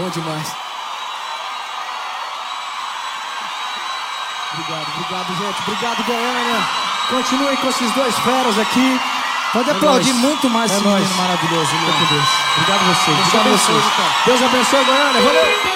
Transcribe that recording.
Bom demais. Obrigado, gente. Obrigado, Goiânia. Continuem com esses dois feras aqui. Pode aplaudir muito mais esse menino maravilhoso. Deus. Obrigado a vocês. Deus abençoe, Goiânia. Valeu.